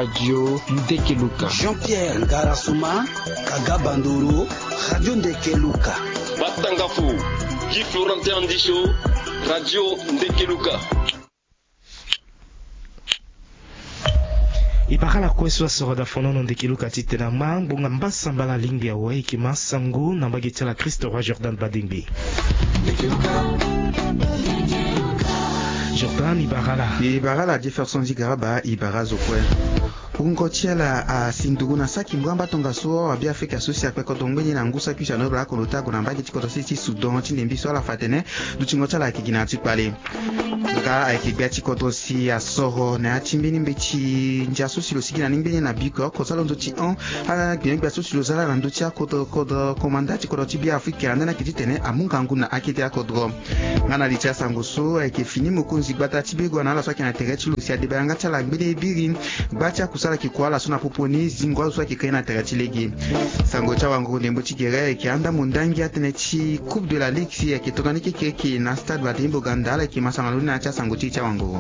Radio Ndekeluka. Jean-Pierre Ngarasuma, Kagabandoro, Radio Ndekeluka. Batangafu, Guy Florentin Andisho, Radio Ndekeluka. Ibakala kweswa soroda fonono Ndekeluka titena mbunga mbasambala lingi ya waiki masangu na mbagitela Christo wa Jordan Badingbi. Jordan Ibarala Jefferson Zigaraba Ibarazo kwe Ungotiela a Sinduguna Saki Mwamba Tongaso wa Bia Afrika Susia kwa Kotongweni na Ngusa kisha Nobla Kolota kuna mbagi chikoto sisi Sudan chinde mbiso la fatene duchingotala kigina tipale nga aikibia chikoto si asoro na chimbini mbichi njasu silo sigina nimbeni na biko kosalo ndochi on ha gbengbia susilo zala na ndochi akoto kodo komanda chikoto tibia Afrika na kititene amunga nguna akite akodro ngana licha sanguso aikifini mukunzi gbata tibego na la swaki na terechi lusia debanga chala gbede biri bacha kusala kikwala suna poponi zingwa swaki kaina terechi legi sango cha wangu ndembo chigere kianda mundangi atenechi coupe de la ligue si akitokanike keke na stade badimbo gandala kimasangaluna cha sango cha wangu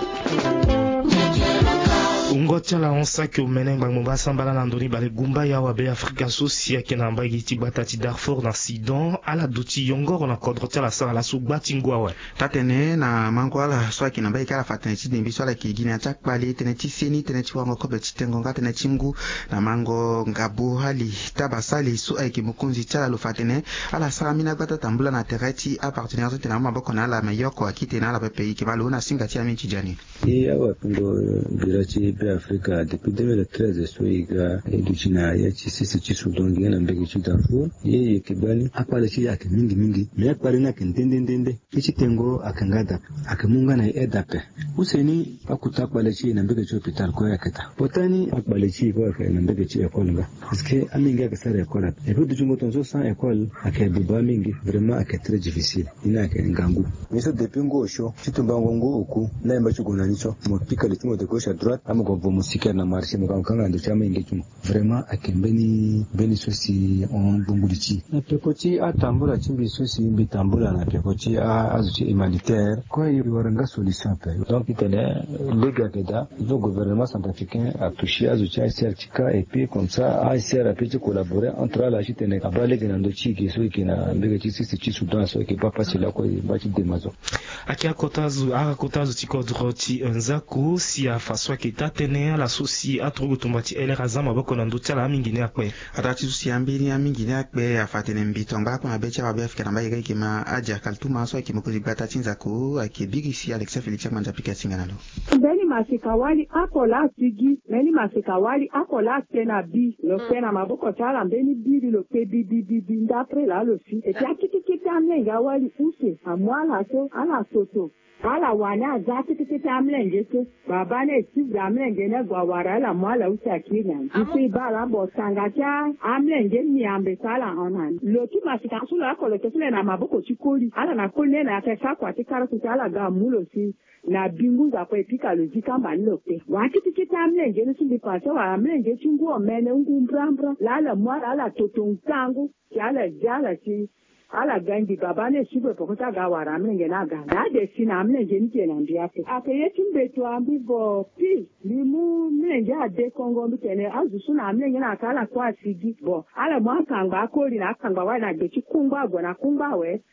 Ungotela onsaki umene ngba sambala na ndoni bale gumba ya wabe Afrika Susia kena mbagi tibata ti Darfur na Sudan ala duti yongoro na kodro la sala la subati ngwawe tatene na mangwala swaki na mbagi kala fatene ti dembi swala ki gina chak pali tene ti seni tene ti wango kobe ti tengo nga tene chingu na mango ngabu hali tabasali su aiki mukunzi chala lo fatene ala sala mina gbata tambula na tereti appartenance tena maboko na ala mayoko akite na ala pepe ki balo na singa ti aminchi jani awa pingo birachi Afrika depuis 2013 soiga educhina ya chisisi chisudongi na mbege chidafu yeye kibali apale chi yake mingi me apale na kendendende kichitengo akangada akamunga na edape useni akutapale chi na mbege hospital ko yakata potani apale chi ko na mbege chi ekolga parce aminga kasara ekola et puis du motonzo sans école akabiba mingi vraiment aka très difficile ina aka ngangu miso depingo sho chitumbango ngoku na imba chugona nicho mo pika le timo de gauche à droite amugo musika na marché mukanga ndo chama ingetumo vraiment akembeni beni sosi on bungulichi na pekoti atambula chimbi sosi mbitambula na pekoti azuti humanitaire quoi il waranga solution pe donc itene lega keda le gouvernement centrafricain a touché azuti certificat et puis comme ça ACR a pu collaborer entre la chitene abale gena ndo chiki so ikina mbega chisi si Sudan so ke papa sila ko bati de mazo akia kotazu tikodro ti nzaku si afaswa kitatene la susi atrugu tumbati ele razama boko na ndutala mingine akwe atati susi ambiri mingine akwe afatene mbitonga kwa becha wa Afrika na baye kima aja kaltuma so kimukuli bata tinzaku akibigisi Alexa Felix manja pika singanalo mbeni masikawali akola tigi mbeni masikawali akola tena bi lo pena maboko tala mbeni biri lo pe bi ndapre la lo si et akikiki amlenga wali use amwala so ala soto ala wana zati tete amlenge so baba ne si amlenge ne gwawara la mwala usakina isi bala bo sangacha amlenge ni ambe sala onan lo tu masika sula ko lo kesule na maboko chikoli ala na kone na kesa kwa tikara kutala ga mulo si na bingu za kwa epika lo jikamba nilope wati tete amlenge ne sindi pasa wa amlenge chingu omene ngumbrambra la mwala ala totonkangu yala jala chi ala gangi baba ne shibe pokota ga wara mlenge na ga da de sina mlenge nje na ndiape akeyetin betu ambibo pi limu mlenge ade kongo mbitene azusu na mlenge na kala kwa sigi bo ala mwakangba akoli na akangba wa na gechi kungba go na kungba we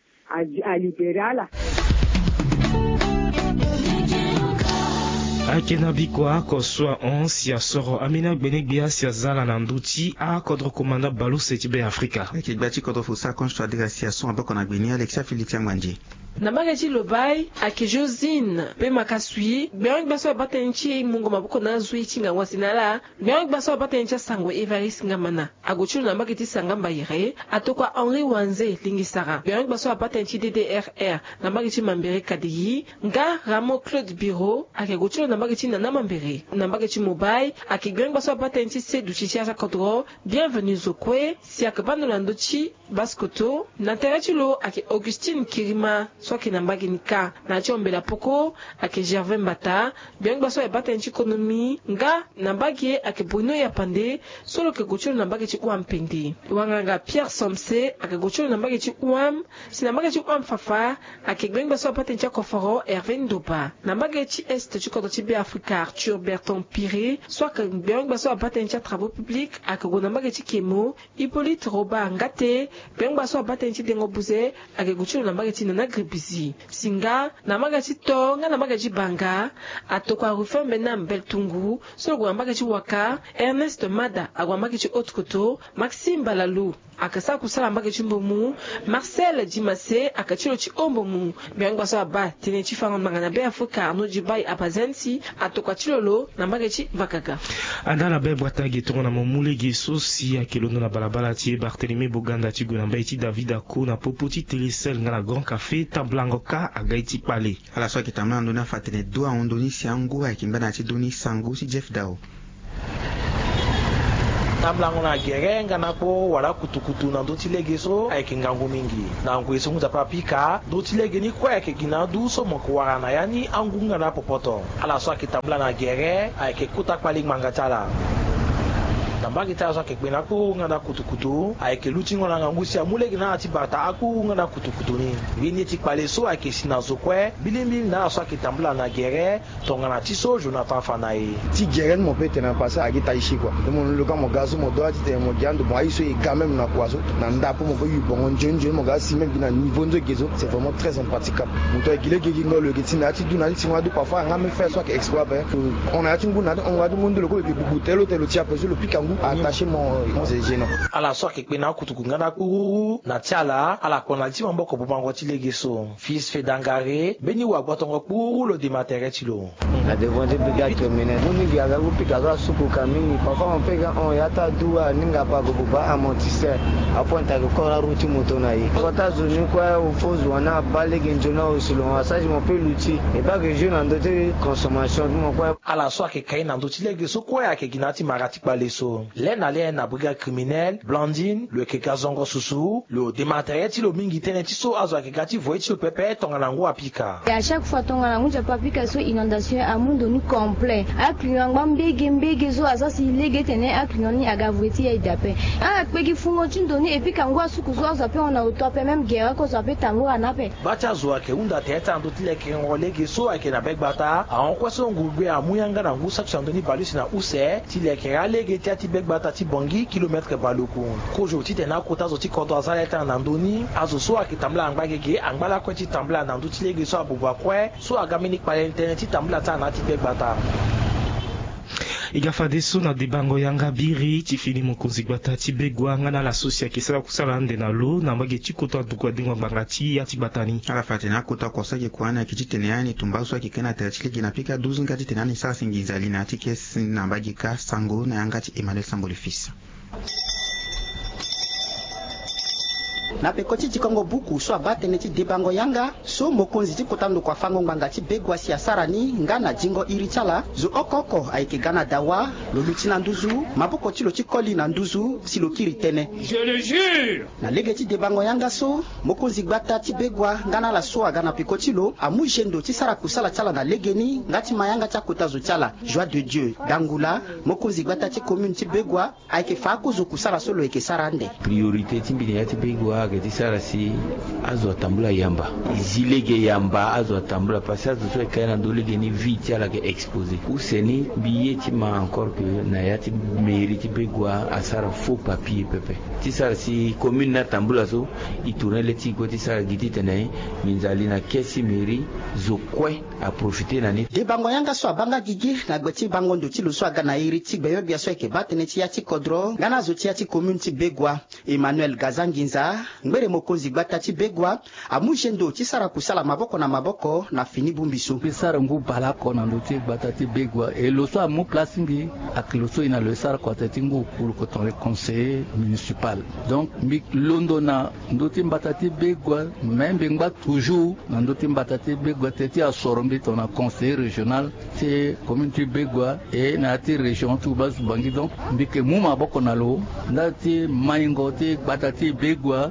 aliberala akena bikwa koswa onsi ya soro amina gbenegbia si azala na nduti a kodro komanda balu setibe Afrika ekibati kodro fusa konstwa degasiason aboko na gbeni Alexa Felix Mwanji na magaji lobai ake Josine pe makasui beong baso batenchi mungo maboko na zui chinga wasinala beong baso batencha sango Evaris ngamana agochu na magiti sangamba yere atokwa Henri Wanze lingisara beong baso batenchi DDRR na magiti mambere kadiyi nga Ramo Claude Biro ake gochu na magiti na mambere na magiti mobai ake beong baso batenchi sedu chicha kodro bienvenue zokwe si akabano landochi baskoto na terachilo ake Augustine Kirima soki na mbagi nika na chombe la poko ake Gervais Mbata biang baso ya bata nchi ekonomi nga na mbagi ake Bruno ya pande solo ke gocholo na mbagi chi uam pendi wanganga Pierre Somse ake gocholo na mbagi chi uam si na mbagi chi uam fafa ake biang baso ya bata nchi koforo Hervé Ndoba na mbagi chi est chi kodo chi be Africa Arthur Berton Piré soit que bien baso abata ncha travaux publics akagona magati kemo Hippolyte Roba Ngate bien baso abata nchi dengo buze akaguchiro na magati na gribizi singa na magati tonga na magati banga atokwa rufembe na mbeltungu solo magati waka Ernest Mada agwa magati otkoto Maxime Balalu akasa kusala magati mbomu Marcel Dimase akachiro chi ombomu bien baso abata tene chi fanga mangana be Africa no jibai apazenti atokwa chilolo na magati vakaga andala be bwatagi tona momule giso si akelondo na balabala ti Barthélemy Boganda ti gona ti David Ako na popoti telecel ngana Grand Café Tamblango ka agaiti pale ala so ki tamla ndona fatene do a ondoni si angu a kimbana ti doni sangu si Jeff Dao Tamblango na gerenga na po wala kutukutu na doti legeso ay kingangu mingi na ngwe so muza papika doti lege ni kwa ke gina du so moko wara na yani angunga na popoto ala so ki tambla na gere ay ke kuta kwali mangatala tambaki ta so ke kwena ko ngana kutukutu ay ke luti ngona ngangusi amule gina ati bata aku ngana kutukutu ni bini ti kwale so ay ke sina zo kwe bilimbi na so ki tambla na gere tongana ti so Jonathan Fanaye ti gere mo pete na pasa agita ishi kwa mo lo ka mo gazo mo do ati te mo jando mo aiso e quand même na kwaso na ndapo mo yu bon njonjo mo ga si même na niveau de gezo c'est vraiment très impraticable mo to gile gege ngolo ke tina ati duna ti ngwa do parfois ngame faire so ke exploit ben on a ati nguna on wa do mundo lo ko ke butelo telo ti apeso lo pikangu attaché mon c'est gênant ala so ke kwena kutuku ngana kuru na tiala ala kona ti mboko bobango ti legeso fils fedangare beni wa botongo kuru lo de matériel ti lo la devant de brigade criminelle nous nous gaga ou picazo suku kamini parfois on pega on yata dua ninga pa go ba amortisseur aponta ko kora route moto na yi kota zoni kwa oppose wana balege njona osilo asage mon peu l'outil et pas que je n'endote consommation mon kwa ala so ke kaina ndoti legeso kwa ya ke ginati marati paleso lena na brigade criminelle Blandine le ke kazongo susu le dématériel ti lo mingi teneti so azo ke gati voiti le pepe tonga nango apika et à chaque fois tonga nango ja papika so inondation amundo ni complet aklion mbege zo aza si lege tene aklion ni agavweti ya idape peki fungo chindoni et puis kangwa suku zo azo pe ona utope même guerre ko zo pe tango anape bacha zo ke unda teta ndo tile ke ngolege so ake na begbata a onko so ngugbe amuyanga na ngusa chandoni balusi na use tile ke alege ti begbata ti bongi kilomètre baluku kojo ti tena kota zo ti kodo azaleta na ndoni azo so akitamla angbagege angbala ko ti tambla na ndu ti lege so abubwa kwe so agamini pa internet ti tambla ta na ti begbata igafade so na debango yanga biri ti fini mokonzi gbata ti begwa ngana la sosia kisala kusala ande na lo na mbage ti kota dukwa dingwa banga ti ya ti batani ala fatena kota kosa ke kwana ki ti tenani tumbaso ki kena ta ti na pika 12 ngati tenani sa singizali na ti kes na mbage ka sango na yanga ti Emmanuel Sambo le fils na pekoti ti kongo buku so abatene ti debango yanga so mokonzi ti kotando kwa fango ngbanga ti begwa si asarani nga na jingo iri tiala zo okoko ayeke ga na dawa lo luti na nduzu maboko ti lo ti koli na nduzu si lo kiri tënë je le jure na lege ti debango yanga so mokonzi gbata ti begwa nga na ala so aga na peko ti lo amu jendo ti sara kusala tiala na lege ni nga ti mayanga ti akota zo tiala joie de dieu dangula mokonzi gbata ti commune ti begwa ayeke fa ako zo kusala so lo yeke sara ande priorité ti mbeni ya ti begwa agati sara si azo atambula yamba izilege yamba azo atambula parce azo so ekaya na ndolege ni vi ti ala ke exposé useni biye ti ma encore que na ya ti mairie ti begwa asara faux papier pepe ti sara si commune na tambula so i tourne le ti go ti sara gi ti tene minzali na kesi mairie zo kue a profiter na ni debango yanga so abanga gigi na gbe ti bango ndo ti lo so aga na iri ti gbe yo bia so yeke batene ti ya ti kodro nga na zo ti ya ti commune ti begwa Emmanuel Gazanginza mbere mokonzi gbata ti begwa amu jendo ti sara kusala maboko na maboko na fini bumbiso sara ngu bala ko na ndo ti gbata ti begwa e lo so amu place mbi ak lo so ina lo sara ko ti ngu pour ko ton conseiller municipal donc mbi londo na ndo ti mbata ti begwa même ngba toujours na ndo ti mbata ti begwa ti asoro mbi ton conseiller régional ti commune ti begwa e na ti région tu bas bangi donc mbi ke mu maboko na lo nda ti maingo ti gbata ti begwa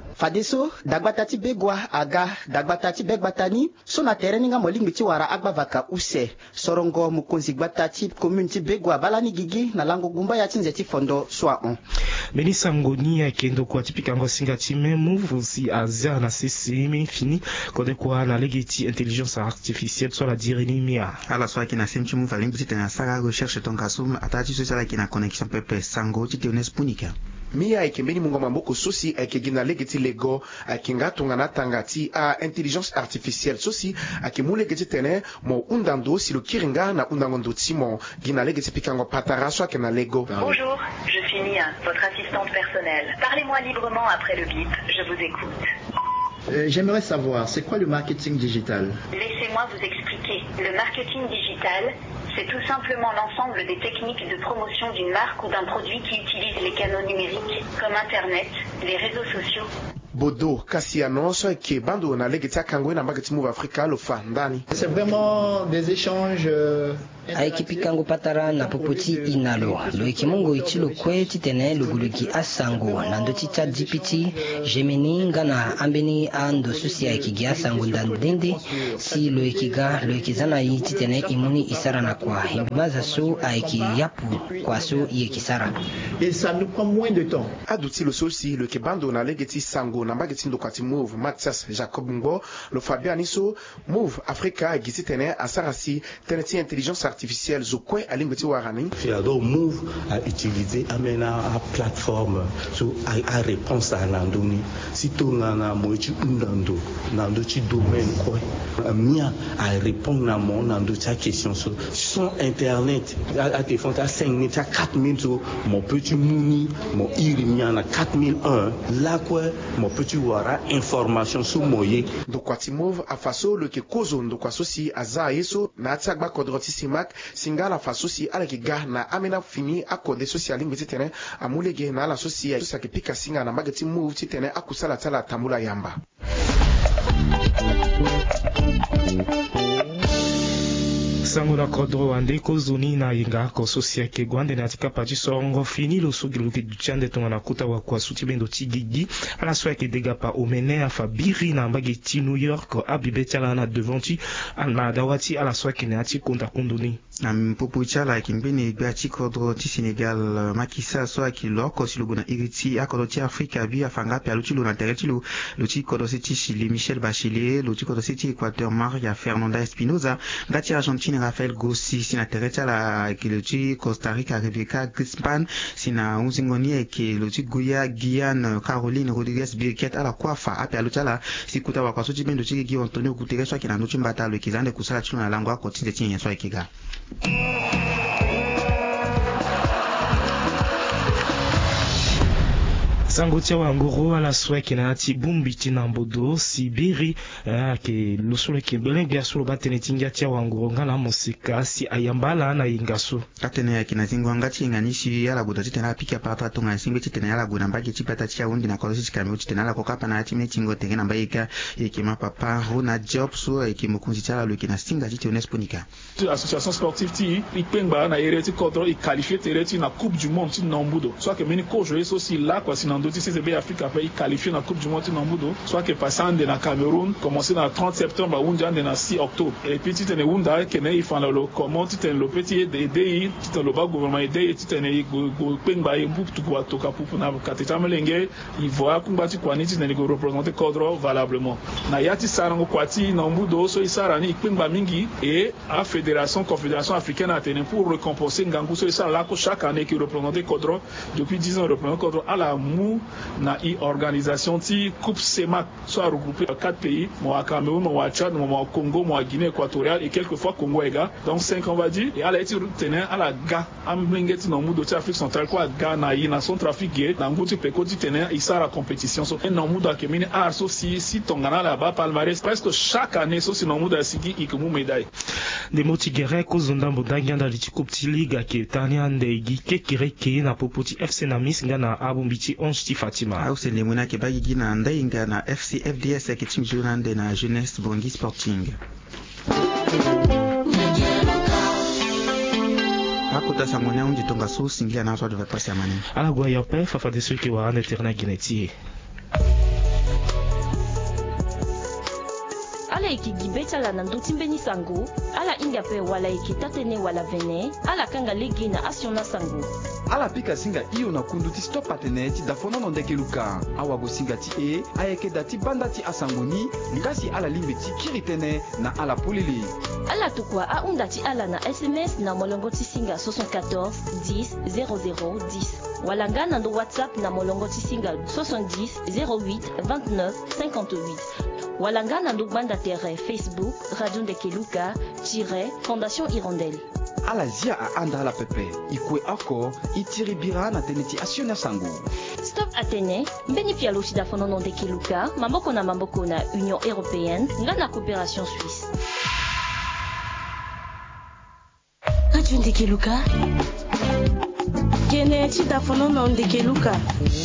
fadeso dagbatati begwa aga dagbatati begbatani so na terrain nga molingi ti wara agba vaka use sorongo mukonzi gbatati community begwa balani gigi na lango gumba ya tinze ti fondo soa on Menisa ngoni ya kendo kwa tipika ngo singa ti memu vusi azia na sisi fini kode kwa na legiti intelligence artificielle so la dirini mia ala so akina semchi mu valimbi tena sara recherche ton kasum atati so sala kina connexion pepe sango ti teones punika Mia ikembeni mungo mamboko sosi akegina legeti lego akinga tungana tangati a intelligence artificielle sosi akimule legeti tene mo undando si lo kiringa na undangondo timo gina legeti pikango patara so akena lego. Bonjour, je suis Mia, votre assistante personnelle. Parlez-moi librement après le bip, je vous écoute. J'aimerais savoir, c'est quoi le marketing digital? Laissez-moi vous expliquer. Le marketing digital, c'est tout simplement l'ensemble des techniques de promotion d'une marque ou d'un produit qui utilisent les canaux numériques, comme Internet, les réseaux sociaux. Bodo kasi annonce que bando na legeti akango na marketing move Africa lo fa ndani. C'est vraiment des échanges aikipikango patara na popoti inalo lo ikimungo ichilo kwe titene luguluki asango nando tita GPT Gemini ngana ambeni ando susi aikigia sango ndandende si lo ikiga lo ikizana yi titene imuni isara na kwa himbaza so aiki yapu kwa so yekisara. Et ça nous prend moins de temps. Aduti lo sosi lo kebando na legeti sango na marketing do kwati move Mathias Jacob Ngo lo Fabianiso move Africa gisi tene asarasi tene ti intelligence artificielle zokwe alingoti warani Fiado move a utilisé amena a plateforme so a réponse à landoni si tongana mochi undando nando chi domaine quoi mia a répondre na mon nando ta question so son internet a te font à 5 minutes à 4 minutes so mon petit mouni mon irimia na 4001 là quoi mon petit wara information sur moye do kwati move a faso le ke kozo ndo kwa sosi aza yeso na tsagba kodroti simak singala faso si ala ki ga na amena fini akode social lingwi titene amulege na ala sosi ya sosi pika singa na magati move titene akusala tala tambula yamba. Sango na kodro ande ko zoni na inga ko sosia ke gwande na tika pati songo fini lo sugi lo ke duchande tonga na kuta wa kwa suti bendo tigigi ala soya ke dega pa omene a fabiri na mbagi ti New York abibe tala na devanti na dawati ala soya ke ne ati konta kondoni na mpopo chala kimbeni gba ti kodro ti Sénégal makisa soya ki loko si lo gona iriti akodo ti Afrika bi afanga pe aluti lo na tere ti lo ti kodo si ti Chili Michel Bachelet lo ti kodo si ti Équateur Maria Fernanda Espinoza ngati Argentine Rafael Grossi sina tereta la kiloti Costa Rica Rebecca Grispan sina unzingoni ke loti Guya Guyane Caroline Rodriguez Birket ala kwafa ape alutala sikuta wa kwaso jibendo chiki Antonio Guterres wa kina nuchi mbata lo kizande kusala chino na lango ako tinze tinye swa ikiga. Sangotia wangoro ala sweki na ati bumbi tina mbodo Sibiri ke lusule ke belengi asulu batene tinga tia wangoro ngala musika si ayambala na ingasu katene ya kina zingu ngati inganishi yala budo titena pika papa tonga simbe titena yala guna mbaki chipata tia undi na kolosi chikamyo titena la kokapa na ati metingo tengena mbaika ekima papa Rona Job so ekimukunzi tala lo kina singa titi onesponika association sportive ti ipengba na ereti kodro i qualifié tereti na coupe du monde ti nambudo soit que meni ko jouer so si là quoi sinando ti CCB Afrique a fait qualifié na coupe du monde ti nambudo soit que passant de na Cameroun commencé na 30 septembre wunda de na 6 octobre et puis titene wunda kene ifana lo comment titene lo petit de dei titene lo ba gouvernement dei titene go pengba e bup tu ko toka pupu na katita melenge il voit kumba ti kwani titene go représenter kodro valablement na yati sarango kwati nambudo so isarani pengba mingi et a confédération africaine a tenu pour récompenser Ngangouso et ça là chaque année qui représentait Kodro depuis 10 ans représente Kodro à la mou na organisation ti coupe CEMAC soit regroupé 4 pays moi Cameroun moi Tchad moi Congo moi Guinée équatoriale et quelquefois Congo ega donc 5 on va dire et à la tenir à la ga amengeti no mudo ti Afrique centrale quoi Ghana yi na Centrafrique na nguti pekoti tenir isa la compétition so en no mudo akemini arso si tongana là-bas palmarès presque chaque année so si no mudo asiki ikumu médaille de motigere ko zonda mbodanga nda litikopti liga ke tania ndegi kekireke na popoti FC na Miss ngana abumbiti 11 ti Fatima au se lemuna ke bagi na ndainga na FC FDS ke tim journande na Jeunesse Bongi Sporting akuta samona undi tonga so singia na so de pasi amani ala gwa yope fafa de ceux qui wa en internet gineti ala ikigi betala na nduti mbeni sango ala ingape wala ikitatene wala vene ala kanga legi na asiona sango ala pika singa iyo na kunduti stop patene ti dafono no ndeke luka awa go singa ti e ayeke dati banda ti asangoni ngasi ala limbe ti kiritene na ala polili ala tukwa a unda ti ala na SMS na molongo ti singa 74 10 00 10 wala nga na ndo WhatsApp na molongo ti singa 70 08 29 58 wala nga na ndo banda tere Facebook Radio Ndeke Luka Fondation Hirondelle ala zia a anda ala pepe ikwe ako itiri bira na tene ti asiona sango Stop Atene mbeni pia loshi da fonono Ndeke Luka mamboko na Union Européenne nga na coopération suisse Radio Ndeke Luka kene ti da fonono Ndeke Luka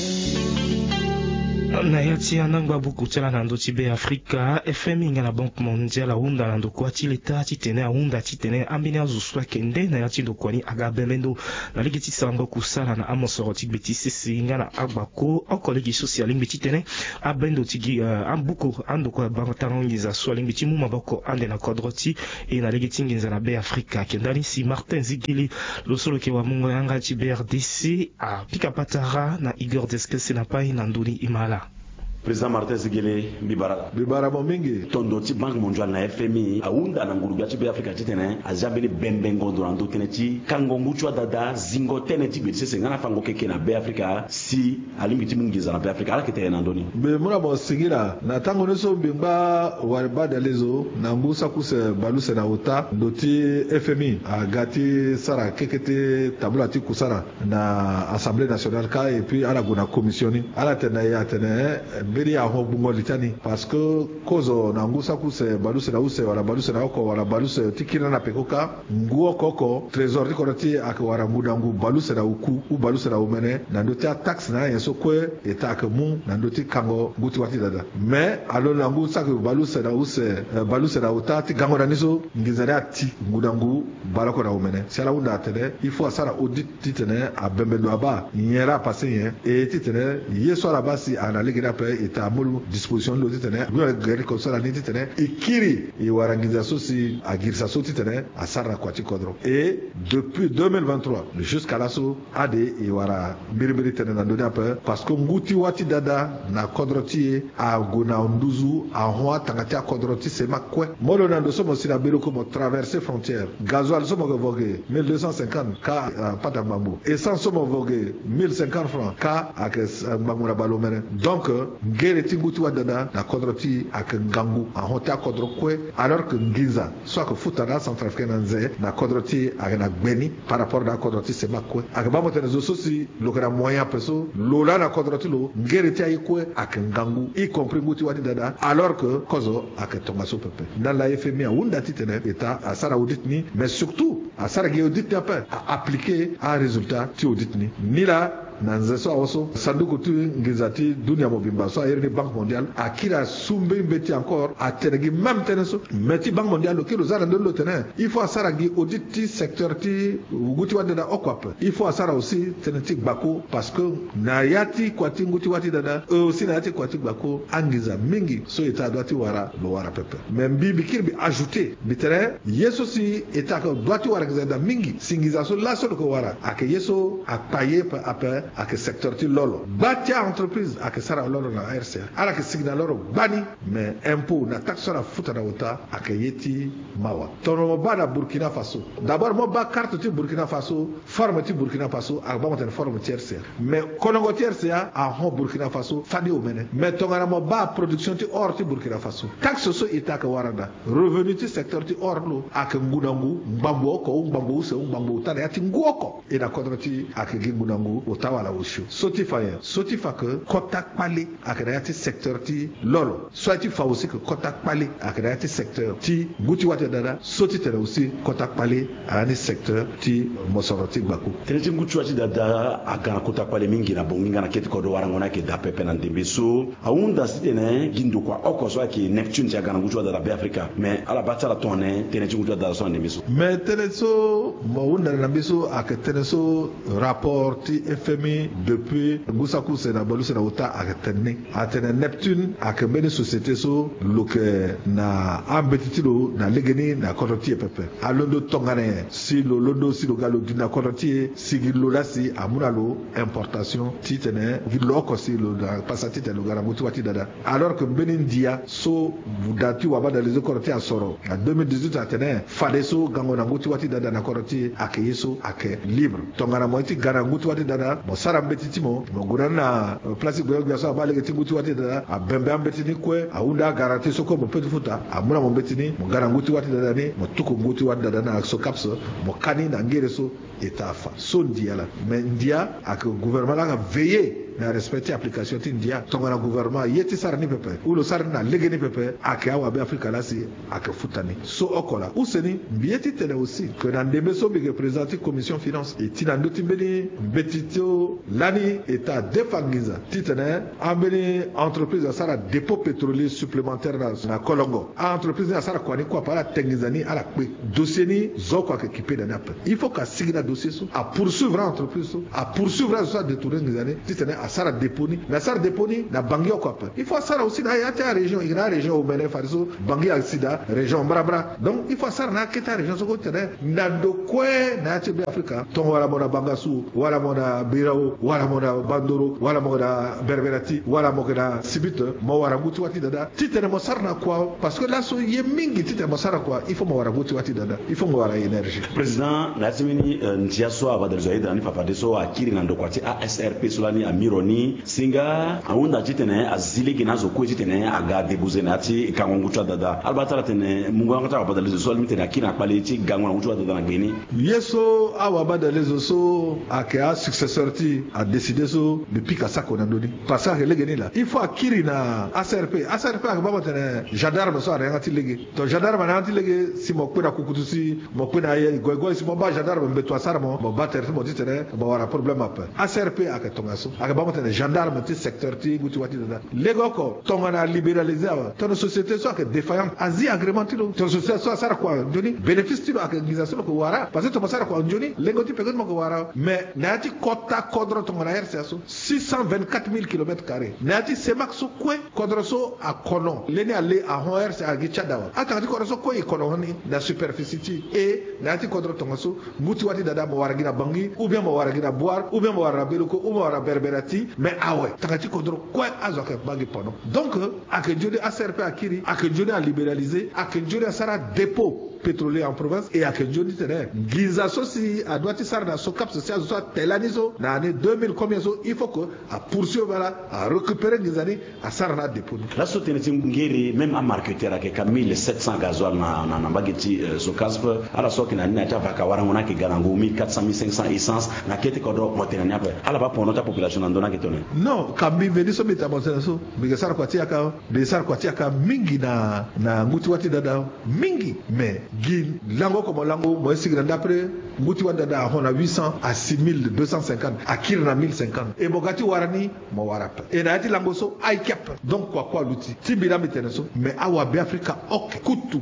na yati anangba buku tala na ndo tibe Afrika FM inga na Banque Mondiale unda na ndo kwa tileta titene unda titene ambine azuswa kende na yati ndo kwani agabemendo na ligi tisango kusala na amosoro tigbe tisisi inga na agbako okolegi social limbi titene abendo tigi ambuko ando kwa bantarongiza so limbi timu maboko ande na kodroti e na ligi tinginza na be Afrika kendani si Martin Zigili lo solo ke wa mungo yanga tibe RDC a pika patara na Igor Deskese na pai na nduni imala Président Martin Zigele Bibara Bomingi Tondoti Banque Mondiale na FMI aunda na nguru gati be Afrika titene azabele bembengo dorando teneti kangongu chwa dada zingo teneti betise ngana fango keke na be Afrika si alimiti mungiza na be Afrika ala kete na ndoni be mura bo singira na tango neso bimba warba dalezo na ngusa kuse baluse na uta ndoti FMI agati sara kekete tabula ti kusara na Assemblée nationale ka et puis ala guna commissioni ala tena ya tena beri ya ho bungo litani parce que kozo na ngusa kuse baluse na use wala baluse na oko wala baluse tikina na pekoka nguo koko trésor ti korati akwara mudangu baluse na uku u baluse na umene na ndoti tax na yeso kwe etake mu na ndoti kango nguti wati dada mais alo na ngusa ke baluse na use baluse na utati gango na niso ngizara ti mudangu balako na umene sala unda tene il faut asara audit titene a bembendo aba nyera passer et titene yeso la basi ana legina pe eta mulu disposition lo titene no gari ko sala ni titene ikiri e warangiza sosi agirsa so titene asara kwati kodro et depuis 2023 jusqu'à l'asso ade e wara biribiri tene na ndoni pe parce que nguti wati dada na kodroti a gona nduzu a hoa tangati a kodroti se makwe molo na ndo somo sina biro ko mo traverser frontière gasoil somo go vogue 1250 ka pata mambo essence somo vogue 1050 francs ka ak mamura balomene donc ngere tinguti wadada na kodroti ak ngangu a hota kodro kwe alors que ngiza soit que futana centrafricaine nze na kodroti ak na gbeni par rapport na kodroti se makwe ak ba motene zo sosi lokana moyen peso lola na kodroti lo ngere ti ayikwe ak ngangu y compris nguti wadada alors que kozo ak tongaso pepe dans la FMI unda titene eta asara audit ni mais surtout asara ge audit ni apa appliquer un résultat ti audit ni la nanze so awoso sanduku tu ngizati dunia mobimba so ayerne Banque Mondiale akira sumbe mbeti encore a tenegi même teneso meti Banque Mondiale lo kilo zara ndolo tene il faut asara gi audit ti secteur ti nguti wadada okwap il faut asara aussi teneti bako parce que na yati kwati nguti wati dada aussi na yati kwati bako angiza mingi so eta doati wara lo wara pepe même bibi kirbi ajouter bitere yeso si eta ko doati wara gizada mingi singiza so la so ko wara ake yeso apaye pa apa ake secteur ti lolo batia entreprise ake sara lolo na RCA ala ke signal lolo bani mais impôt na taxe na futa na uta ake yeti mawa tono mo bana Burkina Faso d'abord mo ba carte ti Burkina Faso forme ti Burkina Faso ak ba mo ten forme ti RCA mais konongo ti RCA a ho Burkina Faso fadi o mene mais tongana mo ba production ti or ti Burkina Faso taxe so ita ka waranda revenu ti secteur ti or lo ak ngunangu mbambo ko mbambo se mbambo tane ati nguoko ina kodroti ak ngunangu wala ushu soti fa que contact pali akadati secteur ti lolo soit fa aussi que contact pali akadati secteur ti guti wate dada soti tere aussi contact pali ani secteur ti mosoroti baku teneti nguti wate dada akana contact pali mingi na bonginga na keti kodo warangona ke da pepe na ndembe so aunda sitene gindo kwa oko so ki Neptune ti akana nguti wate dada be Africa mais ala batala tonne teneti nguti wate dada so ndembe so mais teleso mo unda na biso aketene so rapport ti FMI depuis ngusaku se na balu se na uta aketene atene Neptune akembeni société so loke na ambetitilo na legeni na koroti pepe alondo tongane si lo londo si lo galo dina koroti sigilo lasi amunalo importation titene viloko si lo da pasati te lo garanguti wati dada alors que benin dia so budati wabada les koroti asoro en 2018 atene fade so gango na nguti wati dada na koroti akeyeso ake libre tongana moiti garanguti wati dada mo sarambetiti mo gurana place goyo gaso abale tinguti wati dada abembe ambetini kwe aunda garanti so ko mo petu futa amuna mo betini mo garanguti wati dada ni mo tuko nguti wati dada na so kapso mo kani na ngere so etafa so ndia la mais ndia ak gouvernement la veiller na respecter application ti ndia tongana gouvernement yeti sarani pepe ulo sarana legeni pepe ak awa be afrika la si ak futani so okola useni bieti tele aussi que dans des so bi représenter commission finance et ti nando timbeni betito lani état defangiza titene ambeni entreprise sara dépôt pétrolier supplémentaire na Kolongo entreprise sara kwani kwa para tengizani ala pe dossier ni zoko ak équipé de nap il faut ka signa dossier so a poursuivre entreprise so a poursuivre ça de tourner ngizani titene asara déponi na sara déponi na bangio kwa pa il faut sara aussi na yata région ina région au Bénin fariso bangi sida région brabra donc il faut sara na keta région so ko tene na do kwe na tibe afrika ton wala mona bangasu wala mona birao wala mona bandoro wala mona berberati wala mona sibite mo wara guti wati dada titene mo sarna kwa parce que là so yemingi titene mo sara kwa il faut mo wara guti wati dada il faut mo wara énergie président natimini ntiaso abadal zaida ni papa deso akiri ngando kwati ASRP solani amironi singa aunda titene azili ginazo ko titene aga debuze nati kangongucha dada albatara tene mungu ngata abadal zaida so tene akina pale ti gangwa ngucha dada na geni yeso abadal so aka successeur ti a décidé so depuis kasako na doni parce que legeni la il faut akiri na ASRP ak baba tene gendarme so ara ngati legi to gendarme na ngati legi si mo kwena kukutusi mo kwena ye gogo si mo ba gendarme mbeto asara mo bater mo titene mo wara problème apa ASRP ak tongaso ak baba tene gendarme ti secteur ti guti wati dada lego ko tongana libéraliser ton société so ak défaillante azi agrément ti ton société so asara kwa doni bénéfice ti ak organisation ko wara parce que to masara kwa doni lego ti pegen mo ko wara mais nati kota kodro tongana RCA so 624 000 km². Nati semak so kwe kodro so a kono leni ale a hoer se agi chadawa atangati kodro so kwe kono ni na superficie et nati kodro tonga so muti wati dada mo waragina bangi ou bien mo waragina boire ou bien mo wara beluko ou mo wara berberati mais awe tangati kodro kwe azoke bangi pono donc ak jodi ASRP akiri ak jodi a libéraliser ak jodi a sara dépôt pétrolier en province et à Kenjoni tene giza sosi a doiti sarna so cap social so telaniso na année 2000 combien so il faut que à poursuivre voilà à récupérer gizani à sarna dépôt la soteneti ngiri même à marketeur avec 1700 gasoil na bageti so caspe ala so kina ni ata vaka wara ngona ki garango 1400 1500 essence na kete kodro motenani apa ala ba pour notre population ndona ketone non kambi veni so meta monsena so bigasar kwati aka besar kwati aka mingi na nguti wati dada mingi mais gin lango comme lango moi signa d'après nguti wanda da hona 800 à 6250 à kirna 1050 et bogati warani mo warapa et na ati lango so ay cap donc quoi l'outil tibira miteneso mais awa be afrika ok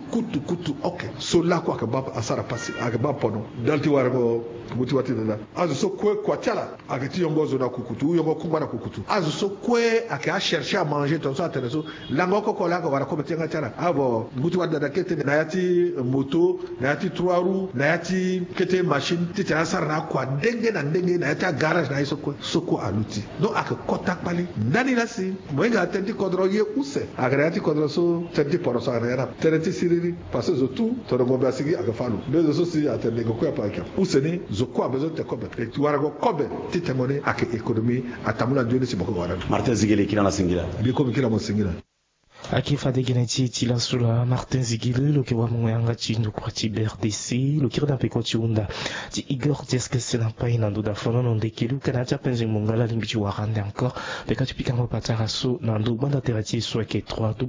kutu ok so la quoi que baba asara passer ak baba pono dalti wargo nguti wati dada azu so quoi tiala akati yongo zo na kukutu yongo kumba na kukutu azu so kwe aka chercher à manger ton so ateneso lango ko la ko wara ko tenga tiala abo nguti wanda da kete na yati moto na yati 3 roues na yati kete machine titi asara na kwa ndenge na yati garage na soko aluti donc ak kotak pali ndani lasi moenga atenti kodro ye use agrati kodro so tenti poroso arena tenti siriri parce que tout to do ngombe asigi ak falu bezo so si atende ko kwa pa useni zo kwa bezo te kobe et tu warago kobe titi mone ak économie atamula ndoni si boko wara Martin Zigele kila na singila bi ko kila mo singila akifade geneti tila sula Martin Zigile lo ke wa mwanga chindo kwa ti BRDC lo kirda pe ko tiunda ti Igor Tieske sena pa inando da fono non de kilu kana ta penzi mongala limbi warande encore pe ka tipika mo patara so nando banda terati so ke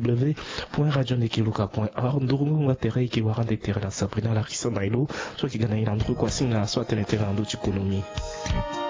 3w.radionekiluka.org ndurungu ngatere ki warande terra Sabrina la risona ilo so ki gana inandru kwa singa so atene terra ndo ti ekonomi